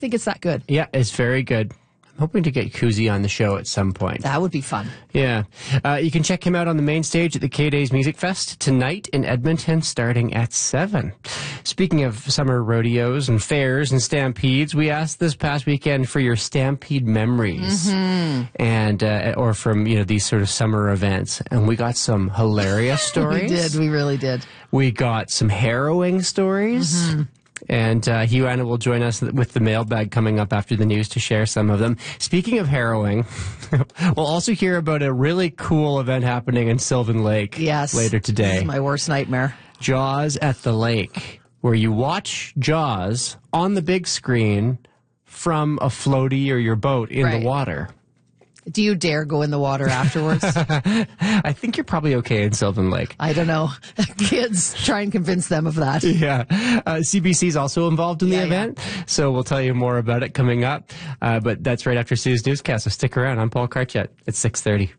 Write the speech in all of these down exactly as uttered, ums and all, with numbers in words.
think it's that good. Yeah, it's very good. I'm hoping to get Kuzi on the show at some point. That would be fun. Yeah. Uh, you can check him out on the main stage at the K-Days Music Fest tonight in Edmonton starting at seven. Speaking of summer rodeos and fairs and stampedes, we asked this past weekend for your stampede memories mm-hmm. and uh, or from, you know, these sort of summer events. And we got some hilarious stories. We did. We really did. We got some harrowing stories. Mm-hmm. And uh, Hugh Anna will join us with the mailbag coming up after the news to share some of them. Speaking of harrowing, we'll also hear about a really cool event happening in Sylvan Lake yes, later today. This is my worst nightmare. Jaws at the Lake, where you watch Jaws on the big screen from a floaty or your boat in right. the water. Do you dare go in the water afterwards? I think you're probably okay in Sylvan Lake. I don't know. Kids, try and convince them of that. Yeah. Uh, C B C is also involved in the yeah, event, yeah. so we'll tell you more about it coming up. Uh, but that's right after Sue's newscast, so stick around. I'm Paul Karchet. It's six thirty.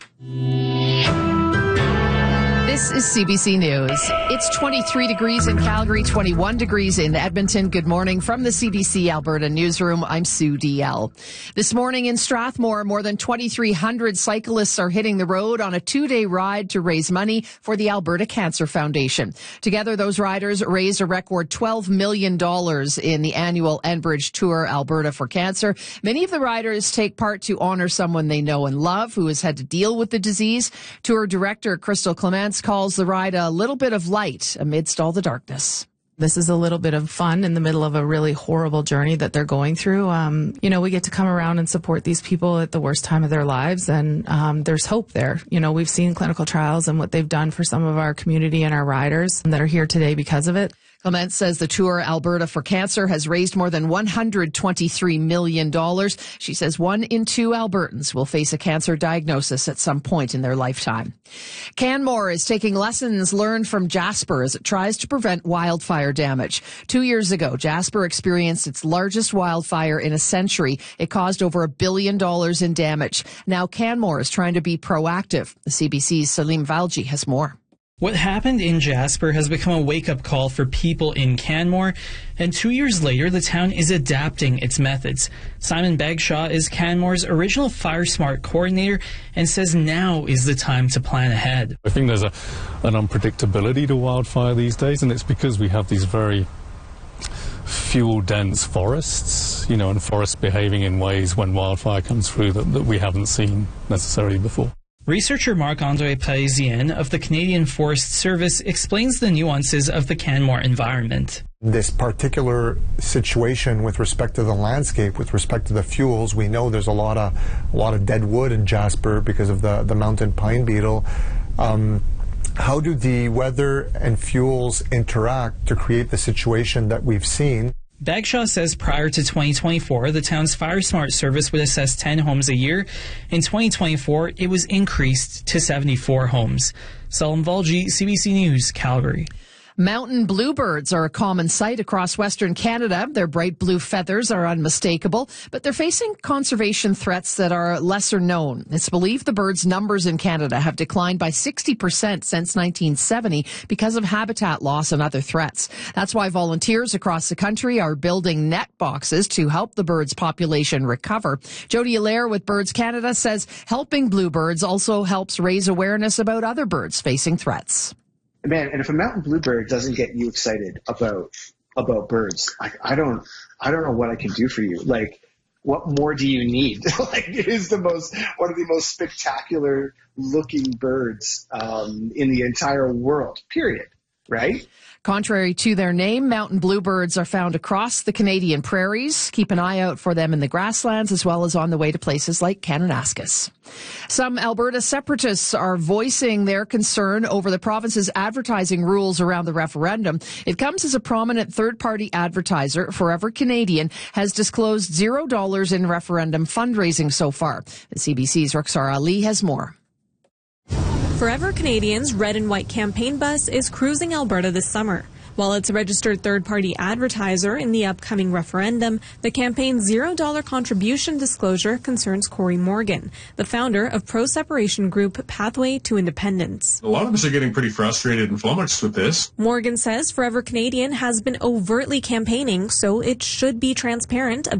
This is C B C News. It's twenty-three degrees in Calgary, twenty-one degrees in Edmonton. Good morning from the C B C Alberta Newsroom. I'm Sue D L. This morning in Strathmore, more than twenty-three hundred cyclists are hitting the road on a two-day ride to raise money for the Alberta Cancer Foundation. Together, those riders raised a record twelve million dollars in the annual Enbridge Tour Alberta for Cancer. Many of the riders take part to honor someone they know and love who has had to deal with the disease. Tour director Crystal Clements calls the ride a little bit of light amidst all the darkness. This is a little bit of fun in the middle of a really horrible journey that they're going through. Um, you know, we get to come around and support these people at the worst time of their lives, and um, there's hope there. You know, we've seen clinical trials and what they've done for some of our community and our riders that are here today because of it. Clement says the Tour Alberta for Cancer has raised more than one hundred twenty-three million dollars. She says one in two Albertans will face a cancer diagnosis at some point in their lifetime. Canmore is taking lessons learned from Jasper as it tries to prevent wildfire damage. Two years ago, Jasper experienced its largest wildfire in a century. It caused over a billion dollars in damage. Now Canmore is trying to be proactive. The C B C's Salim Valji has more. What happened in Jasper has become a wake-up call for people in Canmore, and two years later, the town is adapting its methods. Simon Bagshaw is Canmore's original Fire Smart coordinator and says now is the time to plan ahead. I think there's a, an unpredictability to wildfire these days, and it's because we have these very fuel-dense forests, you know, and forests behaving in ways when wildfire comes through that, that we haven't seen necessarily before. Researcher Marc-Andre Parisien of the Canadian Forest Service explains the nuances of the Canmore environment. This particular situation with respect to the landscape, with respect to the fuels, we know there's a lot of a lot of dead wood in Jasper because of the, the mountain pine beetle. Um, how do the weather and fuels interact to create the situation that we've seen? Bagshaw says prior to twenty twenty-four, the town's Fire Smart service would assess ten homes a year. In twenty twenty-four, it was increased to seventy-four homes. Salim Valji, C B C News, Calgary. Mountain bluebirds are a common sight across Western Canada. Their bright blue feathers are unmistakable, but they're facing conservation threats that are lesser known. It's believed the birds' numbers in Canada have declined by sixty percent since nineteen seventy because of habitat loss and other threats. That's why volunteers across the country are building net boxes to help the birds' population recover. Jody Allaire with Birds Canada says helping bluebirds also helps raise awareness about other birds facing threats. Man, and if a mountain bluebird doesn't get you excited about about birds, I, I don't I don't know what I can do for you. Like, what more do you need? Like, it is the most one of the most spectacular looking birds um, in the entire world. Period. Right? Contrary to their name, mountain bluebirds are found across the Canadian prairies. Keep an eye out for them in the grasslands as well as on the way to places like Kananaskis. Some Alberta separatists are voicing their concern over the province's advertising rules around the referendum. It comes as a prominent third-party advertiser, Forever Canadian, has disclosed zero dollars in referendum fundraising so far. The C B C's Ruxar Ali has more. Forever Canadian's red and white campaign bus is cruising Alberta this summer. While it's a registered third-party advertiser in the upcoming referendum, the campaign's zero dollar contribution disclosure concerns Corey Morgan, the founder of pro-separation group Pathway to Independence. A lot of us are getting pretty frustrated and flummoxed with this. Morgan says Forever Canadian has been overtly campaigning, so it should be transparent about